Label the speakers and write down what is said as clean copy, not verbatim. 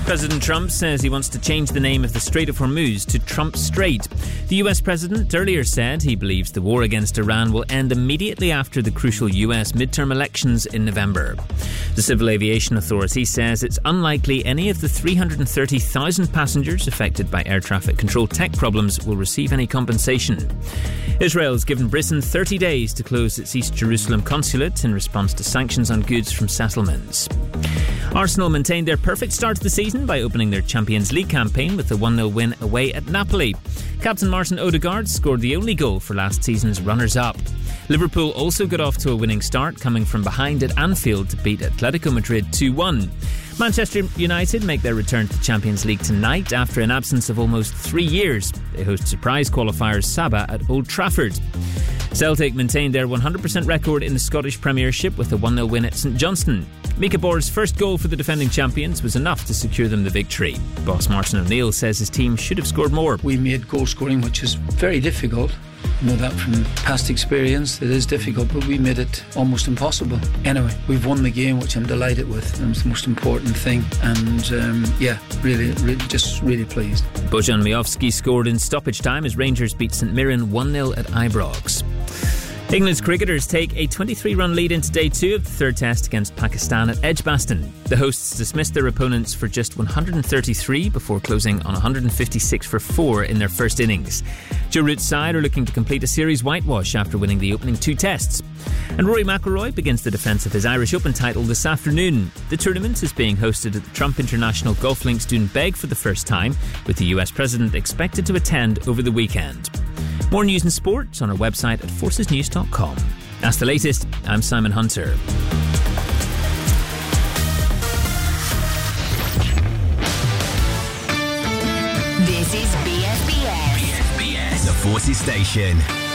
Speaker 1: President Trump says he wants to change the name of the Strait of Hormuz to Trump Strait. The US president earlier said he believes the war against Iran will end immediately after the crucial US midterm elections in November. The Civil Aviation Authority says it's unlikely any of the 330,000 passengers affected by air traffic control tech problems will receive any compensation. Israel has given Britain 30 days to close its East Jerusalem consulate in response to sanctions on goods from settlements. Arsenal maintained their perfect start to the season by opening their Champions League campaign with a 1-0 win away at Napoli. Captain Martin Odegaard scored the only goal for last season's runners-up. Liverpool also got off to a winning start, coming from behind at Anfield to beat Atletico Madrid 2-1. Manchester United make their return to the Champions League tonight after an absence of almost 3 years. They host surprise qualifiers Saba at Old Trafford. Celtic maintained their 100% record in the Scottish Premiership with a 1-0 win at St Johnstone. Mika Bor's first goal for the defending champions was enough to secure them the victory. Boss Martin O'Neill says his team should have scored more.
Speaker 2: We made goal scoring, which is very difficult. I know that from past experience. It is difficult, but we made it almost impossible. Anyway, we've won the game, which I'm delighted with. It's the most important thing. And really pleased.
Speaker 1: Bojan Miovski scored in stoppage time as Rangers beat St Mirren 1-0 at Ibrox. England's cricketers take a 23-run lead into day 2 of the third test against Pakistan at Edgbaston. The hosts dismissed their opponents for just 133 before closing on 156 for 4 in their first innings. Joe Root's side are looking to complete a series whitewash after winning the opening 2 tests. And Rory McIlroy begins the defence of his Irish Open title this afternoon. The tournament is being hosted at the Trump International Golf Links Doonbeg for the first time, with the US President expected to attend over the weekend. More news and sports on our website at forcesnews.com. That's the latest. I'm Simon Hunter.
Speaker 3: This is BFBS.
Speaker 4: BFBS, the Forces Station.